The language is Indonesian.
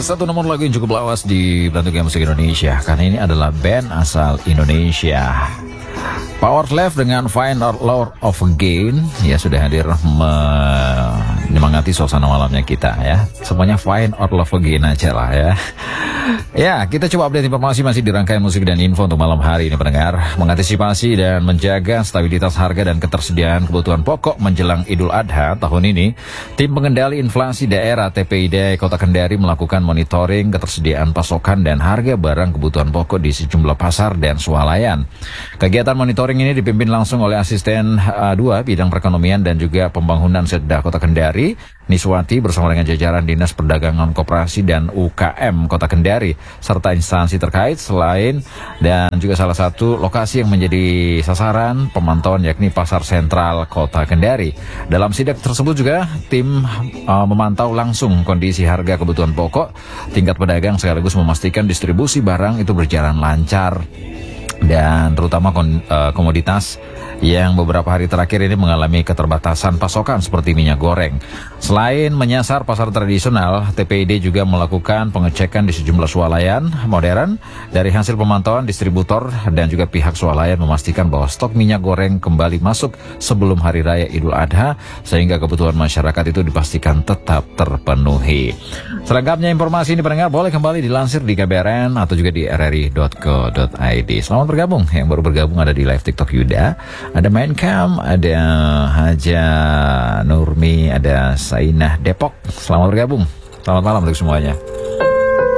satu nomor lagu yang cukup lawas di Bantuan Musik Indonesia. Karena ini adalah band asal Indonesia. Power Left dengan Find Our Lord of Again ya sudah hadir menyemangati suasana malamnya kita ya. Semuanya Find Our Love Again aja lah ya. Ya, kita coba update informasi masih di rangkaian musik dan info untuk malam hari ini pendengar. Mengantisipasi dan menjaga stabilitas harga dan ketersediaan kebutuhan pokok menjelang Idul Adha tahun ini, Tim Pengendali Inflasi Daerah TPID Kota Kendari melakukan monitoring ketersediaan pasokan dan harga barang kebutuhan pokok di sejumlah pasar dan swalayan. Kegiatan monitoring ini dipimpin langsung oleh Asisten 2 Bidang Perekonomian dan juga Pembangunan Setda Kota Kendari, Niswati bersama dengan jajaran Dinas Perdagangan Koperasi dan UKM Kota Kendari serta instansi terkait selain dan juga salah satu lokasi yang menjadi sasaran pemantauan yakni Pasar Sentral Kota Kendari. Dalam sidak tersebut juga tim memantau langsung kondisi harga kebutuhan pokok, tingkat pedagang sekaligus memastikan distribusi barang itu berjalan lancar dan terutama komoditas yang beberapa hari terakhir ini mengalami keterbatasan pasokan seperti minyak goreng. Selain menyasar pasar tradisional, TPID juga melakukan pengecekan di sejumlah swalayan modern. Dari hasil pemantauan distributor dan juga pihak swalayan memastikan bahwa stok minyak goreng kembali masuk sebelum Hari Raya Idul Adha sehingga kebutuhan masyarakat itu dipastikan tetap terpenuhi. Selengkapnya informasi ini pendengar boleh kembali dilansir di KBRN atau juga di rri.co.id. Selamat bergabung. Yang baru bergabung ada di live TikTok Yuda, ada Maincam, ada Haja Nurmi, ada Sainah Depok. Selamat bergabung. Selamat malam untuk semuanya.